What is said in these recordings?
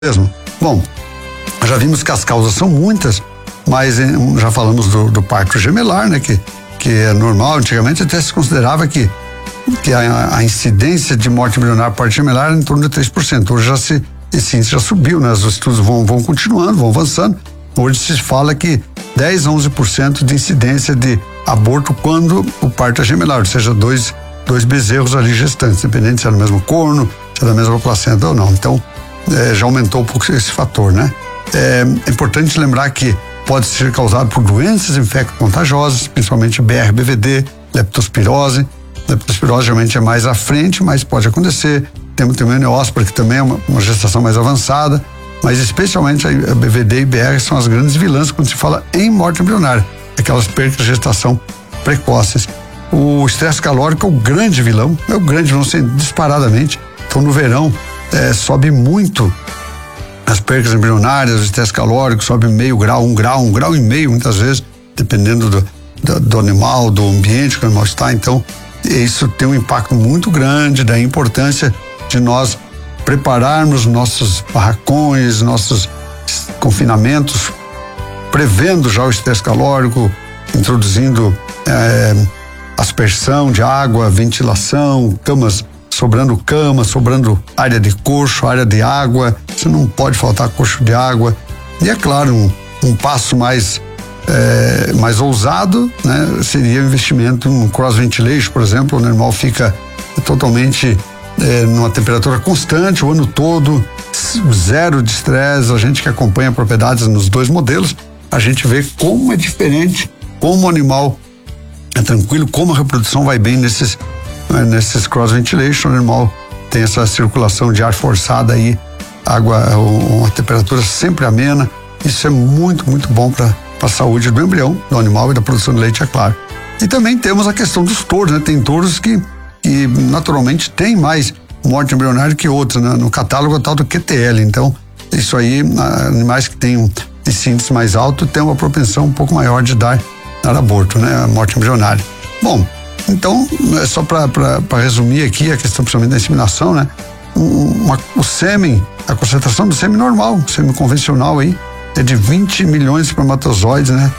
mesmo. Bom, já vimos que as causas são muitas, mas já falamos do parto gemelar, né? Que é normal. Antigamente até se considerava que a incidência de morte embrionária por parto gemelar era em torno de 3%. Hoje esse índice já subiu, né? Os estudos vão continuando, vão avançando. Hoje se fala que 10 a 11% de incidência de aborto quando o parto é gemelar, ou seja, dois bezerros ali gestantes, independente se é no mesmo corno, se é da mesma placenta ou não. Então, já aumentou um pouco esse fator, né? É importante lembrar que pode ser causado por doenças infecto-contagiosas, principalmente BR-BVD, leptospirose. Leptospirose geralmente é mais à frente, mas pode acontecer. Temos também a neóspora, que também é uma gestação mais avançada, mas especialmente a BVD e BR são as grandes vilãs quando se fala em morte embrionária, aquelas percas de gestação precoces. O estresse calórico é o grande vilão, disparadamente. Então no verão sobe muito as percas embrionárias, o estresse calórico sobe meio grau, 1 grau e meio muitas vezes, dependendo do animal, do ambiente que o animal está. Então isso tem um impacto muito grande da importância de nós prepararmos nossos barracões, nossos confinamentos, prevendo já o estresse calórico, introduzindo aspersão de água, ventilação, sobrando área de coxo, área de água. Você não pode faltar coxo de água. E é claro, um passo mais ousado, né? Seria o investimento em cross ventilation, por exemplo, onde o animal fica totalmente numa temperatura constante o ano todo, zero de estresse. A gente que acompanha propriedades nos dois modelos, a gente vê como é diferente, como o animal é tranquilo, como a reprodução vai bem nesses cross ventilation. O animal tem essa circulação de ar forçada aí, água, uma temperatura sempre amena. Isso é muito, muito bom para a saúde do embrião, do animal e da produção de leite, é claro. E também temos a questão dos touros, né? Tem touros que naturalmente tem mais morte embrionária que outros, né? No catálogo é tal do QTL. Então, isso aí, animais que têm esse índice mais alto têm uma propensão um pouco maior de dar aborto, né? A morte embrionária. Bom, então, só para resumir aqui a questão principalmente da inseminação, né? O sêmen, a concentração do sêmen normal, o sêmen convencional aí, é de 20 milhões de espermatozoides, né?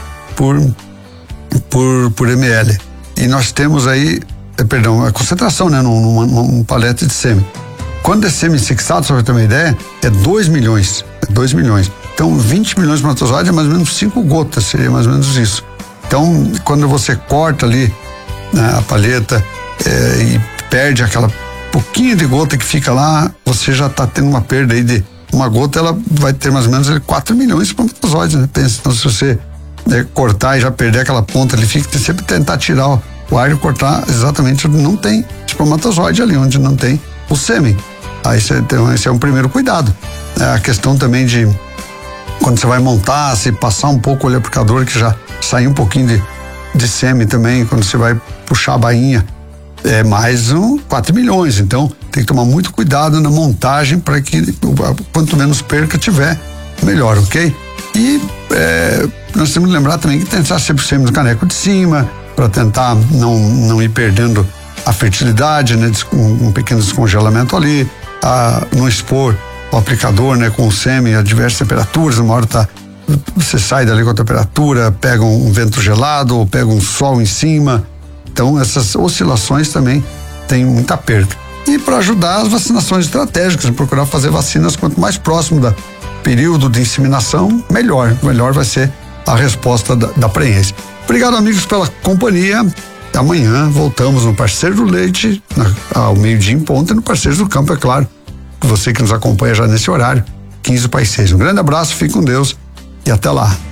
Por ml. E nós temos aí, a concentração, né? Num palete de sêmen. Quando é sêmen fixado, só para ter uma ideia, é 2 milhões. Então, 20 milhões de espermatozoides é mais ou menos 5 gotas, seria mais ou menos isso. Então, quando você corta ali, né, a palheta e perde aquela pouquinho de gota que fica lá, você já está tendo uma perda aí de uma gota, ela vai ter mais ou menos 4 milhões de espermatozoides, né? Pensa, então se você cortar e já perder aquela ponta ali, fica sempre tentar tirar o ar e cortar exatamente onde não tem espermatozoide ali, onde não tem o sêmen. Aí esse é um primeiro cuidado. A questão também de quando você vai montar, se passar um pouco o aplicador, que já sai um pouquinho de sêmen também, quando você vai puxar a bainha, é mais 4 milhões. Então tem que tomar muito cuidado na montagem para que quanto menos perca tiver, melhor, ok? E nós temos que lembrar também que tentar sempre o sêmen no caneco de cima, para tentar não ir perdendo a fertilidade, né? Um pequeno descongelamento ali, não expor o aplicador, né? Com o sêmen a diversas temperaturas. Uma hora você sai dali com a temperatura, pega um vento gelado ou pega um sol em cima. Então essas oscilações também tem muita perda. E para ajudar, as vacinações estratégicas, procurar fazer vacinas quanto mais próximo do período de inseminação, melhor vai ser a resposta da prenhez. Obrigado, amigos, pela companhia. Amanhã voltamos no Parceiro do Leite, ao meio-dia em ponto, e no Parceiros do Campo, é claro. Você que nos acompanha já nesse horário, 15 para as 6. Um grande abraço, fique com Deus e até lá.